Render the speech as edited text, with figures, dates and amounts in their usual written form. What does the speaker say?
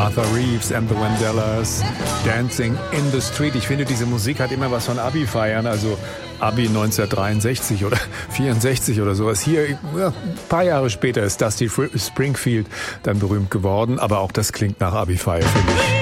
Martha Reeves and the Vandellas, Dancing in the Street. Ich finde, diese Musik hat immer was von Abi-Feiern, also Abi 1963 oder 64 oder sowas. Hier, ja, ein paar Jahre später ist Dusty Springfield dann berühmt geworden, aber auch das klingt nach Abi-Feier für mich.